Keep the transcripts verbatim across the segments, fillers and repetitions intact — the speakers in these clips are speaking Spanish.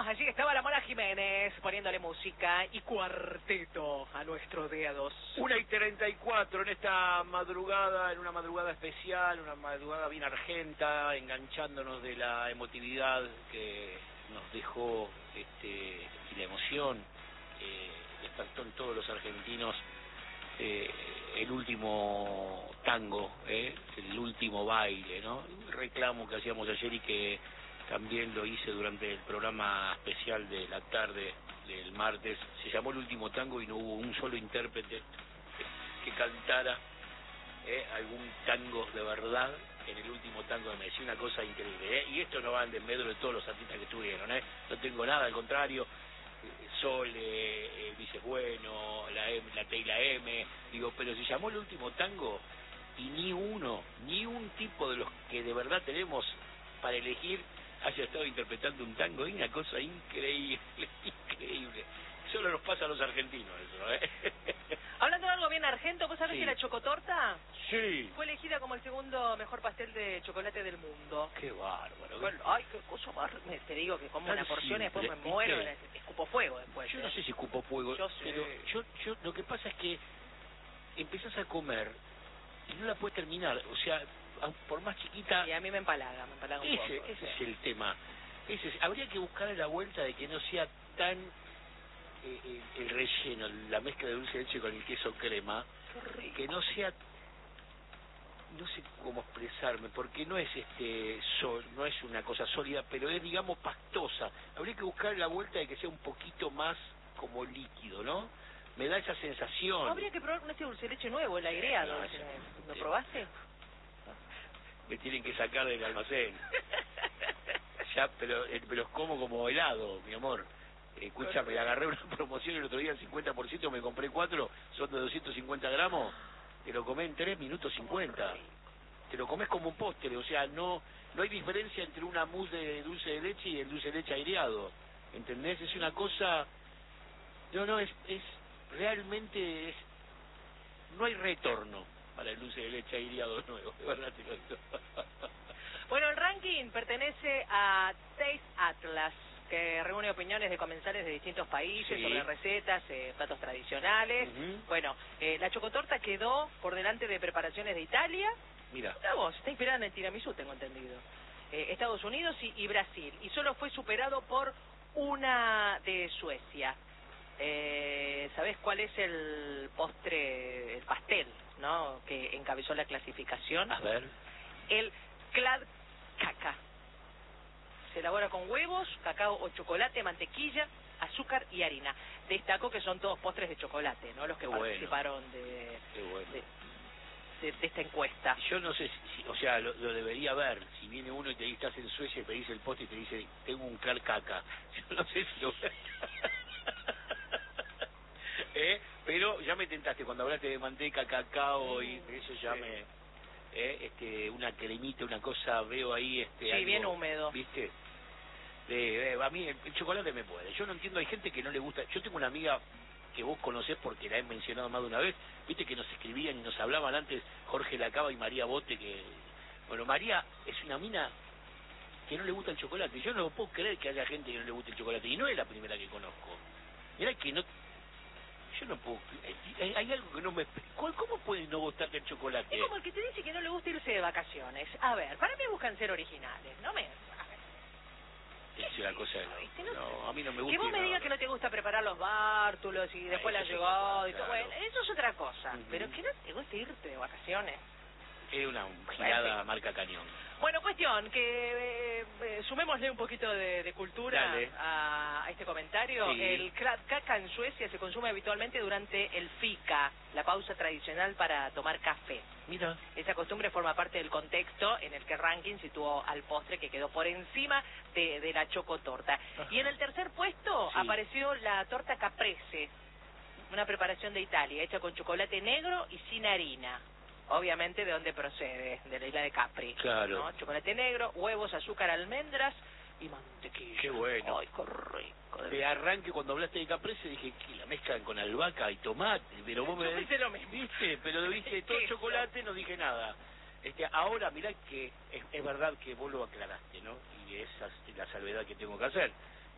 allí estaba la Mona Jiménez poniéndole música y cuarteto a nuestros dedos. Una y treinta y cuatro en esta madrugada, en una madrugada especial, una madrugada bien argenta, enganchándonos de la emotividad que nos dejó este y la emoción eh, despertó en todos los argentinos eh, el último tango, eh, el último baile, ¿no? Un reclamo que hacíamos ayer y que también lo hice durante el programa especial de la tarde del martes. Se llamó El Último Tango y no hubo un solo intérprete que cantara eh, algún tango de verdad en el último tango de Messi. Una cosa increíble, ¿eh? Y esto no va en desmedro de todos los artistas que estuvieron, ¿eh? No tengo nada, al contrario. Sole, eh, Luis Bueno, la, M, la T y la M, digo, pero se llamó El Último Tango y ni uno, ni un tipo de los que de verdad tenemos para elegir haya estado interpretando un tango. Es una cosa increíble, increíble. Solo nos pasa a los argentinos eso, ¿eh? Hablando de algo bien argento, ¿vos sabés Sí. que la chocotorta Sí. fue elegida como el segundo mejor pastel de chocolate del mundo? Qué bárbaro. Bueno, ay, qué cosa más... Me, te digo que como Tan una porción y después me simple, muero, ¿viste? escupo fuego después. Yo ¿eh? no sé si escupo fuego, Yo sé. pero yo, yo, lo que pasa es que empezás a comer y no la puedes terminar, o sea, por más chiquita... Y a mí me empalaga, me empalaga un Ese, poco. ese sí. es el tema. Ese es, habría que buscar la vuelta de que no sea tan eh, el, el relleno, la mezcla de dulce de leche con el queso crema, que no sea, no sé cómo expresarme, porque no es este sol, no es una cosa sólida, pero es, digamos, pastosa. Habría que buscar la vuelta de que sea un poquito más como líquido, ¿no? Me da esa sensación. Habría que probar con este dulce de leche nuevo, el aireado. No, ese. ese- ¿Lo sí. probaste? Me tienen que sacar del almacén. Ya, pero eh, me los como como helado, mi amor. Eh, escúchame, agarré una promoción el otro día al cincuenta por ciento, me compré cuatro, son de doscientos cincuenta gramos, te lo comé en tres minutos cincuenta. Te lo comes como un postre, o sea, no no hay diferencia entre una mousse de dulce de leche y el dulce de leche aireado. ¿Entendés? Es una cosa... No, no, es, es realmente... es no hay retorno para el dulce de leche aireado nuevo, de verdad te lo digo. Bueno, el ranking pertenece a Taste Atlas, que reúne opiniones de comensales de distintos países Sí. sobre recetas, eh, platos tradicionales. Ujú. Bueno, eh, la chocotorta quedó por delante de preparaciones de Italia. Mira, Mirá vos, está inspirada en el tiramisú, tengo entendido. Eh, Estados Unidos y, y Brasil. Y solo fue superado por una de Suecia. Eh, ¿Sabés cuál es el postre, el pastel, no, que encabezó la clasificación? a ver. El Clad Caca. Se elabora con huevos, cacao o chocolate, mantequilla, azúcar y harina. Destaco que son todos postres de chocolate, ¿no? Los que Qué bueno. participaron de, Qué bueno. de, de, de esta encuesta. Yo no sé si, si- o sea, lo, lo debería ver. Si viene uno y te dice, estás en Suecia y te dice el postre y te dice, tengo un Clark Caca. Yo no sé si lo... ¿Eh? Pero ya me tentaste cuando hablaste de manteca, cacao y de eso ya Sí. me... ¿eh? Este, una cremita, una cosa, veo ahí... este Sí, algo, bien húmedo. ¿viste? De, de- a mí el, el chocolate me puede. Yo no entiendo, hay gente que no le gusta... Yo tengo una amiga que vos conocés porque la he mencionado más de una vez, viste que nos escribían y nos hablaban antes Jorge Lacaba y María Bote, que... Bueno, María es una mina que no le gusta el chocolate. Yo no puedo creer que haya gente que no le guste el chocolate, y no es la primera que conozco. Mirá que no... Yo no puedo... Hay, hay algo que no me... ¿Cuál- ¿Cómo puede no gustarte el chocolate? Es como el que te dice que no le gusta irse de vacaciones. A ver, para mí buscan ser originales, no me... a ver, Es una cosa... ¿viste? No, No sé. no, a mí no me gusta... Que vos y me no- digas que no te gusta preparar los bártulos y después la eso es llegada otra, y todo. claro. Bueno, eso es otra cosa. Ujú. Pero que no te guste irte de vacaciones. Es una girada Bueno, marca cañón. Bueno, cuestión, que eh, eh, sumémosle un poquito de, de cultura Dale. a, a este comentario. Sí. El Krab Caca en Suecia se consume habitualmente durante el fika, la pausa tradicional para tomar café. Mira. Esa costumbre forma parte del contexto en el que Ranking situó al postre que quedó por encima de, de la chocotorta. Ajá. Y en el tercer puesto Sí. apareció la torta caprese, una preparación de Italia, hecha con chocolate negro y sin harina. Obviamente, ¿de dónde procede? De la isla de Capri. Claro. ¿no? Chocolate negro, huevos, azúcar, almendras y mantequilla. Qué bueno. Ay, qué rico. De arranque, cuando hablaste de caprese, dije que la mezclan con albahaca y tomate, pero vos me Yo pensé lo mismo. ¿viste? Pero viste todo Queso. chocolate, no dije nada. Este, ahora, mirá que es, es verdad que vos lo aclaraste, ¿no? Y esa es la salvedad que tengo que hacer.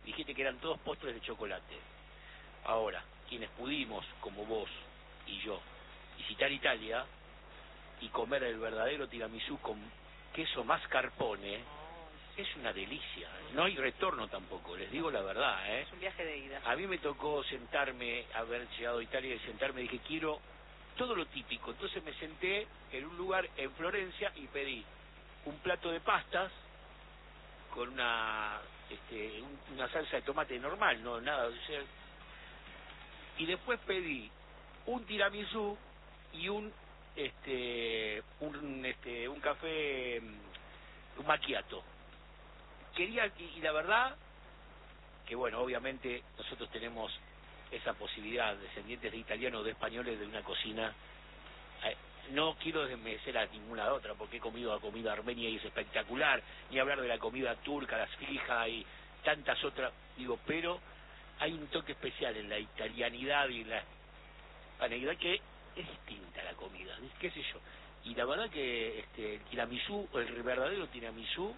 dijiste que eran todos postres de chocolate. Ahora, quienes pudimos, como vos y yo, visitar Italia y comer el verdadero tiramisú con queso mascarpone, es una delicia. No hay retorno tampoco, les digo la verdad, ¿eh? Es un viaje de ida. A mí me tocó sentarme, haber llegado a Italia y sentarme, dije, quiero todo lo típico. Entonces me senté en un lugar en Florencia y pedí un plato de pastas con una este, un, una salsa de tomate normal, no nada, o sea, y después pedí un tiramisú y un este un este un café, un macchiato. Quería, y, y la verdad que bueno, obviamente nosotros tenemos esa posibilidad, descendientes de italianos, de españoles, de una cocina. Eh, no quiero desmerecer a ninguna otra, porque he comido la comida armenia y es espectacular, ni hablar de la comida turca, las fijas y tantas otras, digo, pero hay un toque especial en la italianidad y en la hispaneidad que es distinta a la comida, qué sé yo. Y la verdad que este, el tiramisú, el verdadero tiramisú...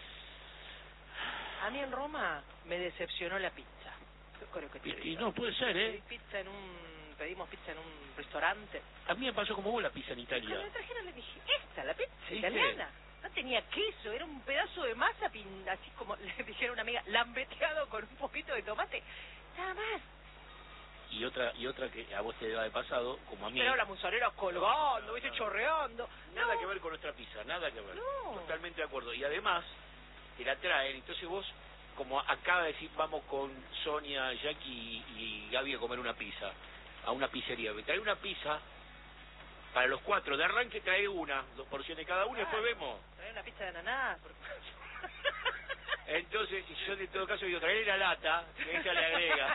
A mí en Roma me decepcionó la pizza. Creo que te y, y digo. no, puede ser, ¿eh? Pedí pizza en un, pedimos pizza en un restaurante. A mí me pasó como vos la pizza en Italia. Cuando me trajeron le dije, esta, la pizza ¿Sí? italiana. No tenía queso, era un pedazo de masa, pin, así como le dijeron una amiga, lambeteado con un poquito de tomate. Nada más. Y otra y otra que a vos te debe haber pasado, como a mí. Pero la mozzarella colgando, no, viste, no, chorreando. Nada no. que ver con nuestra pizza, nada que ver. No. Totalmente de acuerdo. Y además, te la traen, entonces vos, como acaba de decir, vamos con Sonia, Jackie y, y Gaby a comer una pizza, a una pizzería. Me trae una pizza para los cuatro, de arranque trae una, dos porciones cada uno, ah, y después vemos. Trae una pizza de ananá. Entonces, yo en todo caso digo, traerle la lata, que ella le agrega.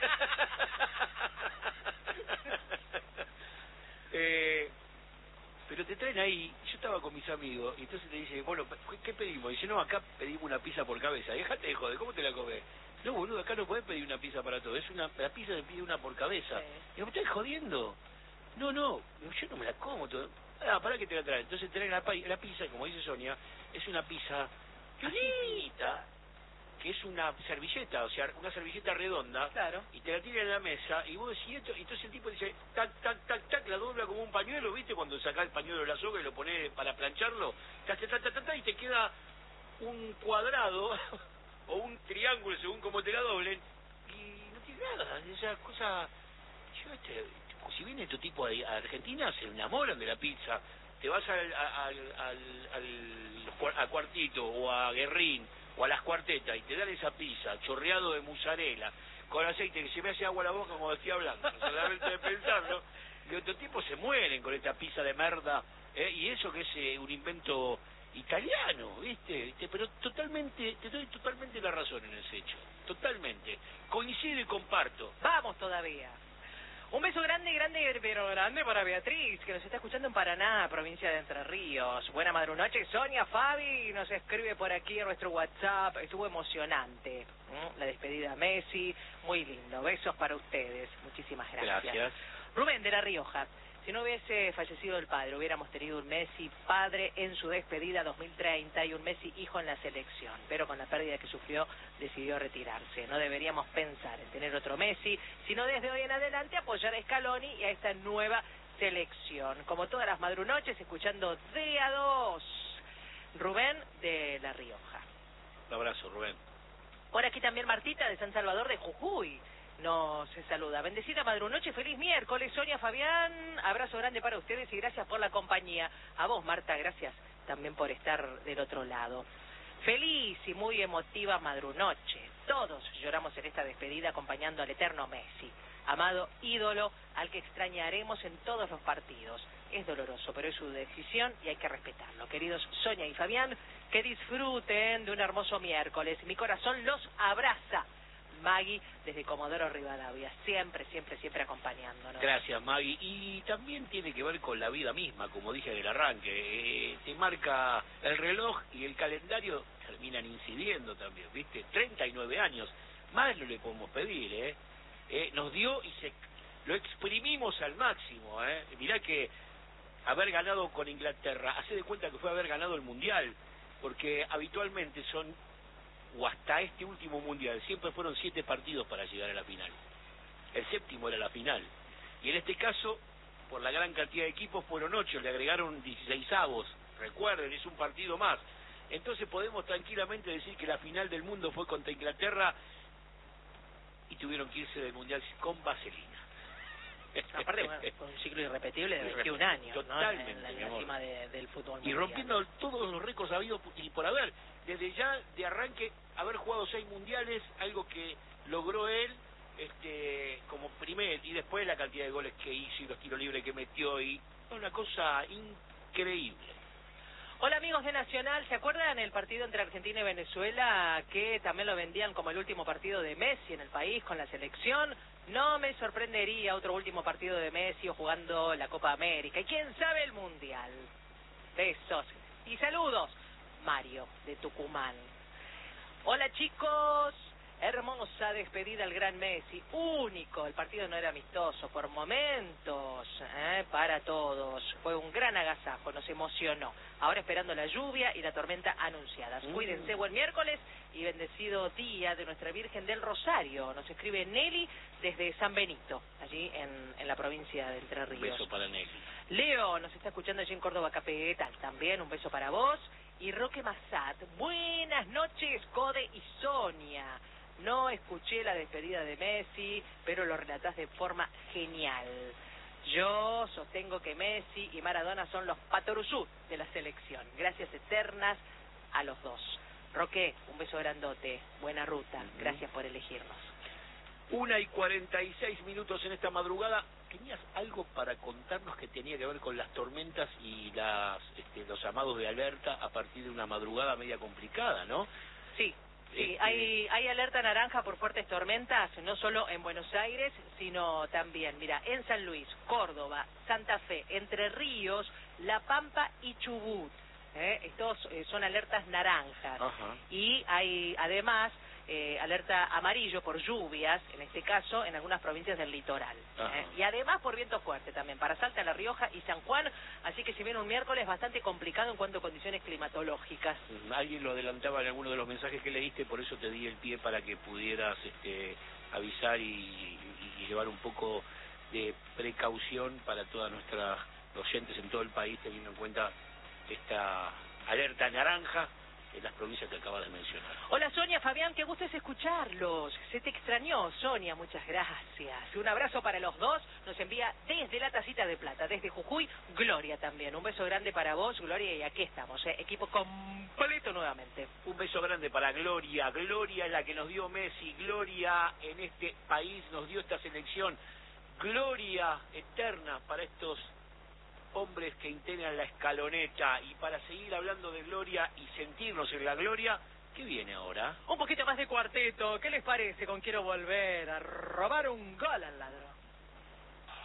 eh, pero te traen ahí, yo estaba con mis amigos, y entonces te dice, bueno, ¿qué pedimos? Y dice, no, acá pedimos una pizza por cabeza. Déjate de joder, ¿cómo te la comes? No, boludo, acá no podés pedir una pizza para todo, es una, la pizza se pide una por cabeza. Sí. Y me estás jodiendo. No, no, yo no me la como todo. Ah, para que te la traen. Entonces traen la, la pizza, como dice Sonia, es una pizza así finita, que es una servilleta, o sea, una servilleta redonda, claro, y te la tiran en la mesa, y vos decís esto, y entonces el tipo dice, tac, tac, tac, tac, la dobla como un pañuelo, ¿viste? Cuando sacás el pañuelo de la soga y lo ponés para plancharlo, tac, tac, tac, tac, tac, y te queda un cuadrado, o un triángulo, según como te la doblen, y no tiene nada, esa cosa, yo este, si viene este tipo a Argentina, se enamoran de la pizza. Te vas al, al, al, al a Cuartito o a Guerrín o a Las Cuartetas y te dan esa pizza chorreado de mozzarella con aceite que se me hace agua a la boca como decía Blanco, solamente de pensarlo. Y otros tipos se mueren con esta pizza de merda, ¿eh? Y eso que es eh, un invento italiano, ¿viste? ¿viste? Pero totalmente, te doy totalmente la razón en ese hecho, totalmente. Coincido y comparto. Vamos todavía. Un beso grande, grande, pero grande para Beatriz, que nos está escuchando en Paraná, provincia de Entre Ríos. Buena madrunoche, Sonia, Fabi, nos escribe por aquí en nuestro WhatsApp. Estuvo emocionante, ¿Mm? la despedida a Messi, muy lindo. Besos para ustedes, muchísimas gracias. Gracias. Rubén de La Rioja. Si no hubiese fallecido el padre, hubiéramos tenido un Messi padre en su despedida dos mil treinta y un Messi hijo en la selección. Pero con la pérdida que sufrió, decidió retirarse. No deberíamos pensar en tener otro Messi, sino desde hoy en adelante apoyar a Scaloni y a esta nueva selección. Como todas las madrunoches, escuchando D A dos. Rubén de La Rioja. Un abrazo, Rubén. Por aquí también Martita de San Salvador de Jujuy. Nos saluda. Bendecida madrunoche, feliz miércoles, Sonia, Fabián, abrazo grande para ustedes y gracias por la compañía. A vos, Marta, gracias también por estar del otro lado. Feliz y muy emotiva madrunoche. Todos lloramos en esta despedida acompañando al eterno Messi, amado ídolo al que extrañaremos en todos los partidos. Es doloroso, pero es su decisión y hay que respetarlo. Queridos Sonia y Fabián, que disfruten de un hermoso miércoles. Mi corazón los abraza. Maggie, desde Comodoro Rivadavia, siempre, siempre, siempre acompañándonos. Gracias, Maggie. Y también tiene que ver con la vida misma, como dije en el arranque. Eh, te marca el reloj y el calendario terminan incidiendo también, ¿viste? treinta y nueve años, más no le podemos pedir, ¿eh? eh nos dio y se lo exprimimos al máximo, ¿eh? Mirá que haber ganado con Inglaterra, hace de cuenta que fue haber ganado el Mundial, porque habitualmente son o hasta este último mundial, siempre fueron siete partidos para llegar a la final. El séptimo era la final. Y en este caso, por la gran cantidad de equipos, fueron ocho, le agregaron dieciseisavos. Recuerden, es un partido más. Entonces podemos tranquilamente decir que la final del mundo fue contra Inglaterra y tuvieron que irse del mundial con vaselina. Aparte, bueno, fue un ciclo irrepetible de veintiún años, totalmente, ¿no? En la, en la cima de, del fútbol mundial. Y rompiendo todos los récords habidos y por haber. Desde ya, de arranque, haber jugado seis mundiales, algo que logró él este como primer, y después la cantidad de goles que hizo y los tiros libres que metió, y una cosa increíble. Hola amigos de Nacional, ¿se acuerdan el partido entre Argentina y Venezuela que también lo vendían como el último partido de Messi en el país con la selección? No me sorprendería otro último partido de Messi o jugando la Copa América y quién sabe el Mundial. Besos y saludos, Mario de Tucumán. Hola chicos, hermosa despedida al gran Messi, único, el partido no era amistoso, por momentos, ¿eh? Para todos, fue un gran agasajo, nos emocionó. Ahora esperando la lluvia y la tormenta anunciadas. Mm. Cuídense, buen miércoles y bendecido día de nuestra Virgen del Rosario. Nos escribe Nelly desde San Benito, allí en, en la provincia de Entre Ríos. Un beso para Nelly. Leo nos está escuchando allí en Córdoba Capital, también un beso para vos. Y Roque Massat, buenas noches, Code y Sonia. No escuché la despedida de Messi, pero lo relatás de forma genial. Yo sostengo que Messi y Maradona son los patoruzú de la selección. Gracias eternas a los dos. Roque, un beso grandote, buena ruta, gracias por elegirnos. Una y cuarenta y seis minutos en esta madrugada. ¿Tenías algo para contarnos que tenía que ver con las tormentas y las este, los llamados de alerta a partir de una madrugada media complicada, no? Sí. Sí, hay, hay alerta naranja por fuertes tormentas, no solo en Buenos Aires, sino también, mira, en San Luis, Córdoba, Santa Fe, Entre Ríos, La Pampa y Chubut. ¿eh? Estos eh, son alertas naranjas. Ajá. Y hay además eh, alerta amarillo por lluvias, en este caso, en algunas provincias del litoral. ¿eh? Y además por viento fuerte también, para Salta, La Rioja y San Juan, así que si viene un miércoles bastante complicado en cuanto a condiciones climatológicas. Alguien lo adelantaba en alguno de los mensajes que leíste, por eso te di el pie para que pudieras este, avisar y, y, y llevar un poco de precaución para todas nuestras oyentes en todo el país, teniendo en cuenta esta alerta naranja en las provincias que acabas de mencionar. Hola Sonia, Fabián, qué gusto es escucharlos. Se te extrañó, Sonia, muchas gracias. Un abrazo para los dos, nos envía desde la Tacita de Plata, desde Jujuy, Gloria también. Un beso grande para vos, Gloria, y aquí estamos, ¿eh? Equipo completo nuevamente. Un beso grande para Gloria, Gloria la que nos dio Messi, Gloria en este país nos dio esta selección, Gloria eterna para estos hombres que integran la escaloneta. Y para seguir hablando de gloria y sentirnos en la gloria, ¿qué viene ahora? Un poquito más de cuarteto, ¿qué les parece con Quiero Volver a robar un gol al ladrón?